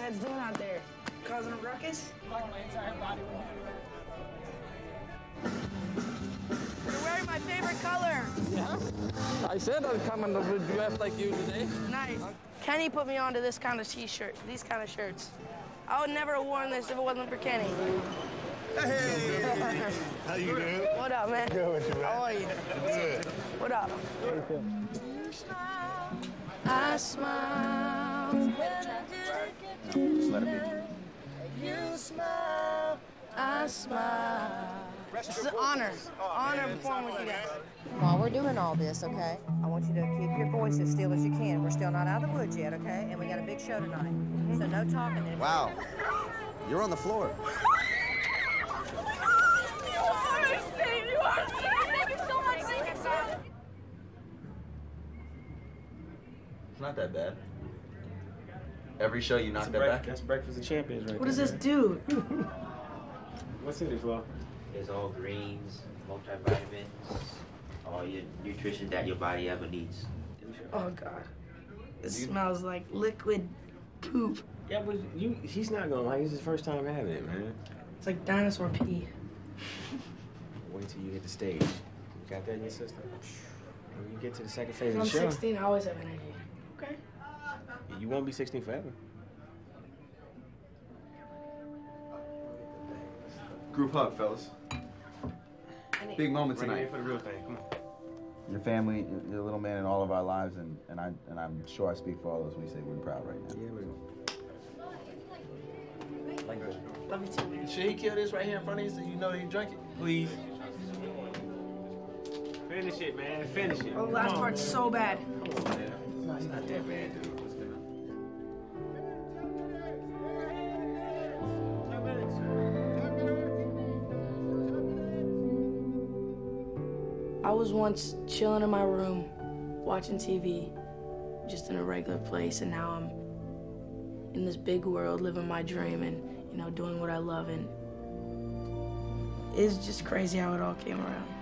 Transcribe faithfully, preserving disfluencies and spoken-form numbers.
heads doing out there? Causing a ruckus? Like my entire body You're wearing my favorite color. Yeah? I said I'd come in a dress like you today. Nice. Kenny put me onto this kind of t-shirt, these kind of shirts. I would never have worn this if it wasn't for Kenny. Hey! How you doing? What up, man? Good with you, man. How are you? Good. What up? You smile, I smile. Just let it be. You smile, I smile. This is an honor. Honor performing with you guys. While we're doing all this, okay, I want you to keep your voice as still as you can. We're still not out of the woods yet, okay? And we got a big show tonight. So no talking. Wow. You're on the floor. It's not that bad. Every show you knock that back. That's Breakfast of Champions right What does there. this do? What's in it, Flo? It's all greens, multivitamins, all your nutrition that your body ever needs. Oh, God. It smells like liquid poop. Yeah, but you, he's not gonna like. It's his first time having it, man. It's like dinosaur pee. Wait till you hit the stage. You got that in your system. When you get to the second phase When of I'm the show, sixteen, I always have energy. Okay. you won't be sixteen forever. Group hug, fellas. Big moment Bring it in tonight. for the real thing. Come on. Your family, you're a little man in all of our lives, and, and I and I'm sure I speak for all of us when we say we're proud right now. Yeah, we go. Love you too. Should he kill this right here in front of you so you know you drank it? Please. Finish it, man. Finish it. Oh, the last Come on. part's so bad. It's not that bad, dude. I was once chilling in my room, watching T V, just in a regular place, and now I'm in this big world, living my dream and, you know, doing what I love, and it's just crazy how it all came around.